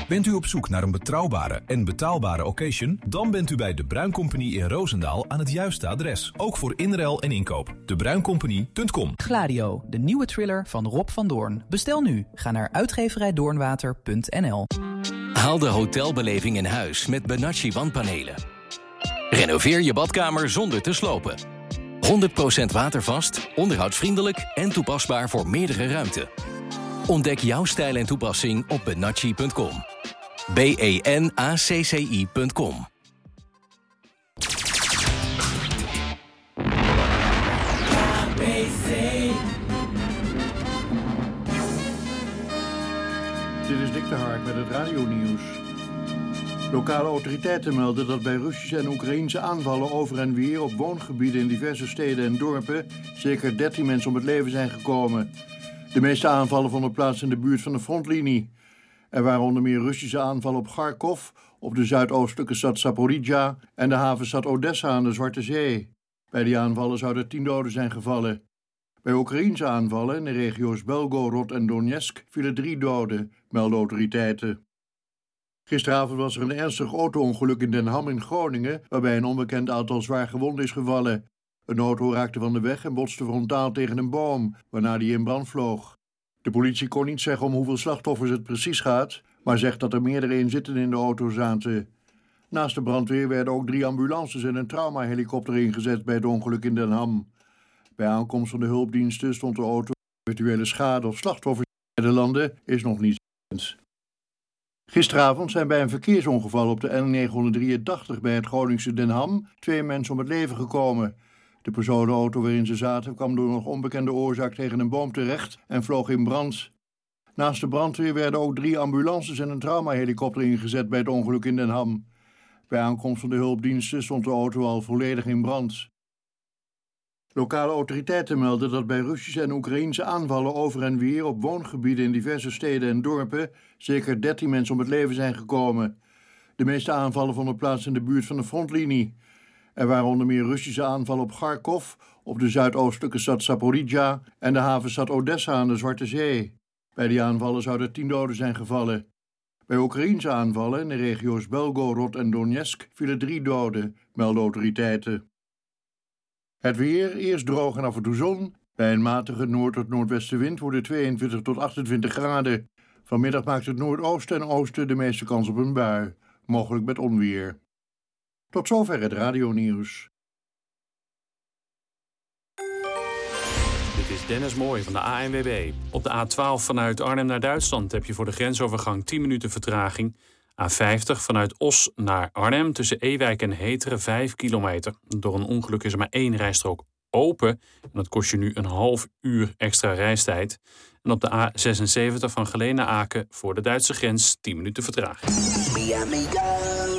Bent u op zoek naar een betrouwbare en betaalbare occasion? Dan bent u bij De Bruin Company in Roosendaal aan het juiste adres. Ook voor inruil en inkoop. debruincompany.com. Gladio, de nieuwe thriller van Rob van Doorn. Bestel nu. Ga naar uitgeverijdoornwater.nl. Haal de hotelbeleving in huis met Benacci wandpanelen. Renoveer je badkamer zonder te slopen. 100% watervast, onderhoudsvriendelijk en toepasbaar voor meerdere ruimten. Ontdek jouw stijl en toepassing op benacci.com. benacci.com. Dit is Dick de Hark met het radionieuws. Lokale autoriteiten melden dat bij Russische en Oekraïense aanvallen over en weer op woongebieden in diverse steden en dorpen zeker 13 mensen om het leven zijn gekomen. De meeste aanvallen vonden plaats in de buurt van de frontlinie. Er waren onder meer Russische aanvallen op Kharkov, op de zuidoostelijke stad Zaporizhzhia en de havenstad Odessa aan de Zwarte Zee. Bij die aanvallen zouden 10 doden zijn gevallen. Bij Oekraïense aanvallen in de regio's Belgorod en Donetsk vielen 3 doden, melden autoriteiten. Gisteravond was er een ernstig auto-ongeluk in Den Ham in Groningen, waarbij een onbekend aantal zwaargewonden is gevallen. Een auto raakte van de weg en botste frontaal tegen een boom, waarna die in brand vloog. De politie kon niet zeggen om hoeveel slachtoffers het precies gaat, maar zegt dat er meerdere inzittenden in de auto zaten. Naast de brandweer werden ook 3 ambulances en een traumahelikopter ingezet bij het ongeluk in Den Ham. Bij aankomst van de hulpdiensten stond de auto. Eventuele schade of slachtoffers in de landen is nog niet bekend. Gisteravond zijn bij een verkeersongeval op de N983 bij het Groningse Den Ham 2 mensen om het leven gekomen. De personenauto waarin ze zaten kwam door nog onbekende oorzaak tegen een boom terecht en vloog in brand. Naast de brandweer werden ook 3 ambulances en een traumahelikopter ingezet bij het ongeluk in Den Ham. Bij aankomst van de hulpdiensten stond de auto al volledig in brand. Lokale autoriteiten melden dat bij Russische en Oekraïense aanvallen over en weer op woongebieden in diverse steden en dorpen zeker 13 mensen om het leven zijn gekomen. De meeste aanvallen vonden plaats in de buurt van de frontlinie. Er waren onder meer Russische aanvallen op Kharkov, op de zuidoostelijke stad Zaporizhzhia en de havenstad Odessa aan de Zwarte Zee. Bij die aanvallen zouden 10 doden zijn gevallen. Bij Oekraïense aanvallen in de regio's Belgorod en Donetsk vielen 3 doden, melden autoriteiten. Het weer, eerst droog en af en toe zon. Bij een matige noord- tot noordwestenwind worden 22 tot 28 graden. Vanmiddag maakt het noordoosten en oosten de meeste kans op een bui, mogelijk met onweer. Tot zover het radionieuws. Dit is Dennis Mooij van de ANWB. Op de A12 vanuit Arnhem naar Duitsland heb je voor de grensovergang 10 minuten vertraging. A50 vanuit Os naar Arnhem tussen Ewijk en Heteren 5 kilometer. Door een ongeluk is er maar 1 rijstrook open. En dat kost je nu een half uur extra reistijd. En op de A76 van Geleen naar Aken voor de Duitse grens 10 minuten vertraging.